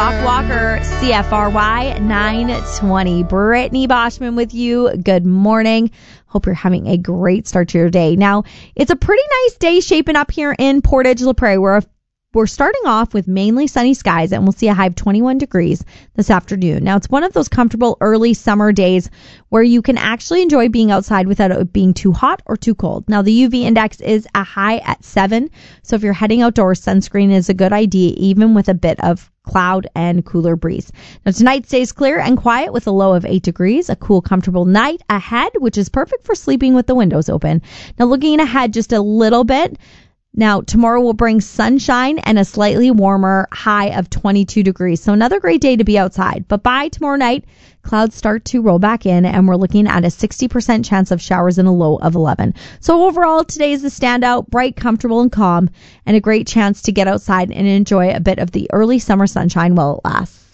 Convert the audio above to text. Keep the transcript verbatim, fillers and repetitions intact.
Doc Walker, C F R Y nine twenty. Brittany Boschman with you. Good morning. Hope you're having a great start to your day. Now, it's a pretty nice day shaping up here in Portage La Prairie. We're We're starting off with mainly sunny skies, and we'll see a high of twenty-one degrees this afternoon. Now, it's one of those comfortable early summer days where you can actually enjoy being outside without it being too hot or too cold. Now, the U V index is a high at seven, so if you're heading outdoors, sunscreen is a good idea, even with a bit of cloud and cooler breeze. Now, tonight stays clear and quiet with a low of eight degrees, a cool, comfortable night ahead, which is perfect for sleeping with the windows open. Now, looking ahead just a little bit, Now, tomorrow will bring sunshine and a slightly warmer high of twenty-two degrees. So another great day to be outside. But by tomorrow night, clouds start to roll back in, and we're looking at a sixty percent chance of showers and a low of eleven. So overall, today is a standout, bright, comfortable, and calm, and a great chance to get outside and enjoy a bit of the early summer sunshine while it lasts.